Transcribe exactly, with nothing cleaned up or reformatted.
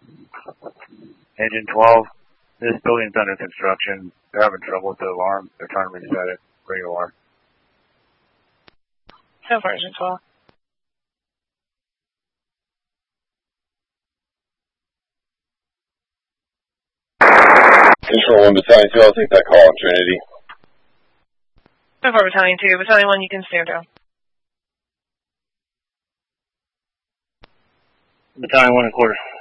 Engine twelve, this building's under construction. They're having trouble with the alarm. They're trying to reset it. Where you are. So far, Engine twelve. Control one, Battalion two, I'll take that call on Trinity. So far, Battalion two. Battalion one, you can stand down. Battalion one and quarter.